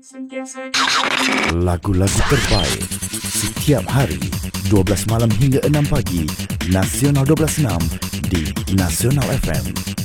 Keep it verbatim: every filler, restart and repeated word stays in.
Lagu-lagu terbaik setiap hari dua belas malam hingga enam pagi. Nasional dua belas enam di Nasional F M.